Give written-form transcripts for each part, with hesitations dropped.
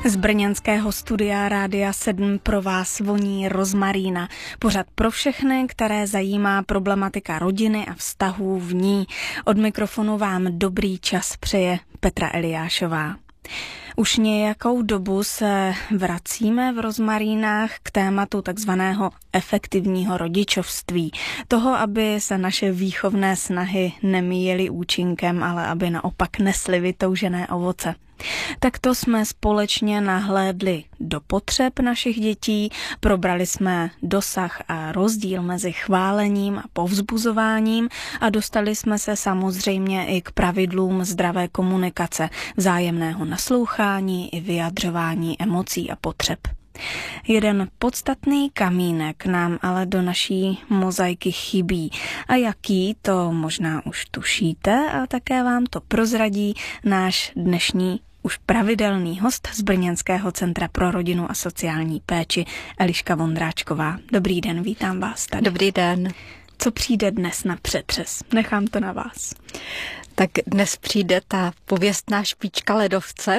Z brněnského studia Rádia 7 pro vás voní rozmarína. Pořad pro všechny, které zajímá problematika rodiny a vztahů v ní. Od mikrofonu vám dobrý čas přeje Petra Eliášová. Už nějakou dobu se vracíme v rozmarínách k tématu takzvaného efektivního rodičovství. Toho, aby se naše výchovné snahy nemíjely účinkem, ale aby naopak nesly vytoužené ovoce. Takto jsme společně nahlédli do potřeb našich dětí, probrali jsme dosah a rozdíl mezi chválením a povzbuzováním a dostali jsme se samozřejmě i k pravidlům zdravé komunikace, vzájemného naslouchání i vyjadřování emocí a potřeb. Jeden podstatný kamínek nám ale do naší mozaiky chybí. A jaký, to možná už tušíte a také vám to prozradí náš dnešní už pravidelný host z Brněnského centra pro rodinu a sociální péči Eliška Vondráčková. Dobrý den, vítám vás tady. Dobrý den. Co přijde dnes na přetřes? Nechám to na vás. Tak dnes přijde ta pověstná špička ledovce,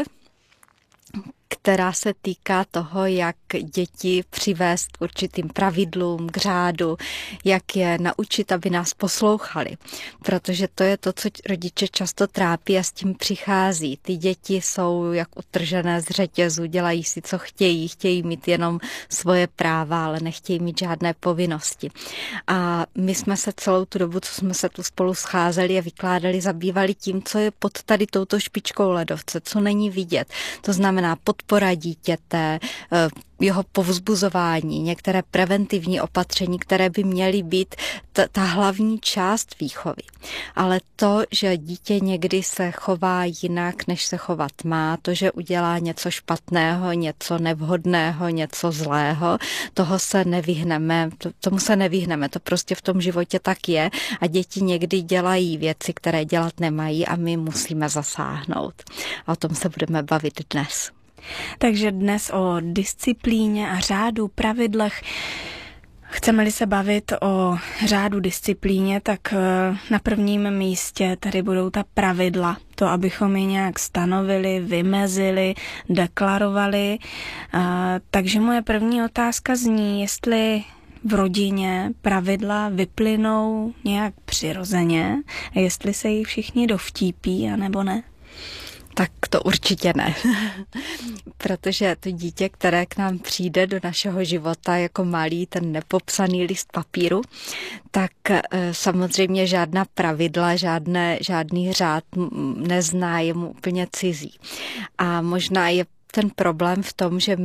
která se týká toho, jak děti přivést k určitým pravidlům, k řádu, jak je naučit, aby nás poslouchali. Protože to je to, co rodiče často trápí a s tím přichází. Ty děti jsou jak utržené z řetězu, dělají si, co chtějí, chtějí mít jenom svoje práva, ale nechtějí mít žádné povinnosti. A my jsme se celou tu dobu, co jsme se tu spolu scházeli a vykládali, zabývali tím, co je pod tady touto špičkou ledovce, co není vidět. To znamená podpora dítěte, jeho povzbuzování, některé preventivní opatření, které by měly být ta hlavní část výchovy. Ale to, že dítě někdy se chová jinak, než se chovat má, to, že udělá něco špatného, něco nevhodného, něco zlého, tomu se nevyhneme, to prostě v tom životě tak je a děti někdy dělají věci, které dělat nemají a my musíme zasáhnout. A o tom se budeme bavit dnes. Takže dnes o disciplíně a řádu, pravidlech. Chceme-li se bavit o řádu, disciplíně, tak na prvním místě tady budou ta pravidla. To, abychom je nějak stanovili, vymezili, deklarovali. Takže moje první otázka zní, jestli v rodině pravidla vyplynou nějak přirozeně, a jestli se jí všichni dovtípí, anebo ne. Tak to určitě ne, protože to dítě, které k nám přijde do našeho života jako malý, ten nepopsaný list papíru, tak samozřejmě žádná pravidla, žádný řád nezná, je mu úplně cizí. A možná je ten problém v tom, že